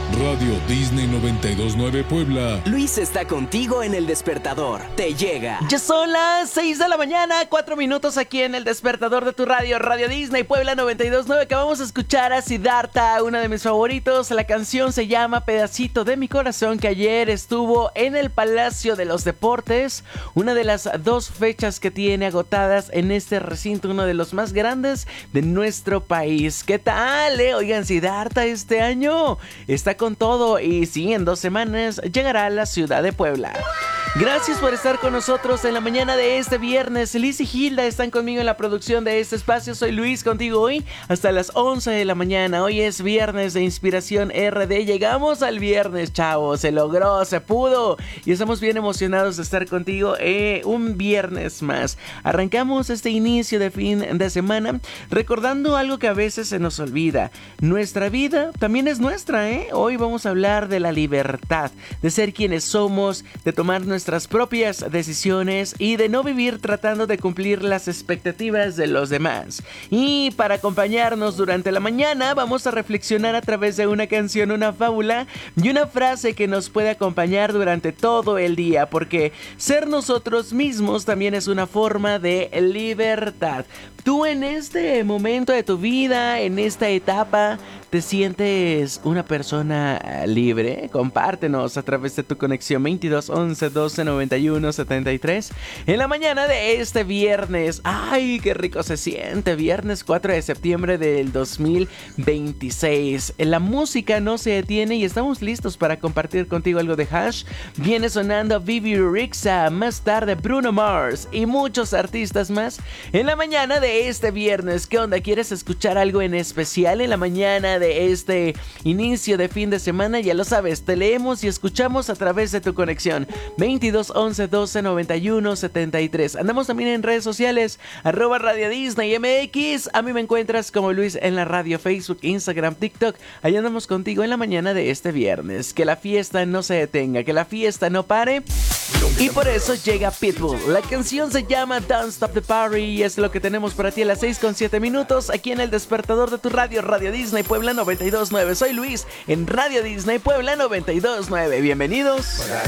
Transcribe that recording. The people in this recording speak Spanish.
Radio Disney 92.9 Puebla. Luis está contigo en El Despertador. Te llega. Ya son las 6 de la mañana, 4 minutos aquí en El Despertador de tu radio, Radio Disney Puebla 92.9. Acabamos de escuchar a Siddhartha, una de mis favoritos. La canción se llama Pedacito de mi Corazón, que ayer estuvo en el Palacio de los Deportes. Una de las 2 fechas que tiene agotadas en este recinto, uno de los más grandes de nuestro país. ¿Qué tal, Oigan, Siddhartha este año está con todo y sí, en 2 semanas llegará a la ciudad de Puebla. Gracias por estar con nosotros en la mañana de este viernes. Liz y Hilda están conmigo en la producción de este espacio. Soy Luis, contigo hoy hasta las 11 de la mañana. Hoy es viernes de Inspiración RD. Llegamos al viernes, chavos. Se logró, se pudo. Y estamos bien emocionados de estar contigo un viernes más. Arrancamos este inicio de fin de semana recordando algo que a veces se nos olvida. Nuestra vida también es nuestra, Hoy vamos a hablar de la libertad, de ser quienes somos, de tomar nuestras propias decisiones y de no vivir tratando de cumplir las expectativas de los demás. Y para acompañarnos durante la mañana vamos a reflexionar a través de una canción, una fábula y una frase que nos puede acompañar durante todo el día, porque ser nosotros mismos también es una forma de libertad. Tú en este momento de tu vida, en esta etapa, ¿te sientes una persona libre? Compártenos a través de tu conexión 22 11 12 91 73 en la mañana de este viernes. ¡Ay, qué rico se siente! Viernes 4 de septiembre del 2026. La música no se detiene y estamos listos para compartir contigo algo de Hash. Viene sonando Vivi Rixa, más tarde Bruno Mars y muchos artistas más en la mañana de este viernes. ¿Qué onda? ¿Quieres escuchar algo en especial en la mañana de este inicio de fin de semana? Ya lo sabes, te leemos y escuchamos a través de tu conexión 22 11 12 91 73. Andamos también en redes sociales @Radio Disney MX. A mí me encuentras como Luis en la radio, Facebook, Instagram, TikTok. Ahí andamos contigo en la mañana de este viernes. Que la fiesta no se detenga, que la fiesta no pare. Y por eso llega Pitbull. La canción se llama Don't Stop the Party y es lo que tenemos para ti a las 6:07 minutos aquí en El Despertador de tu radio, Radio Disney Puebla 92.9. Soy Luis en Radio Disney Puebla 92.9. Bienvenidos.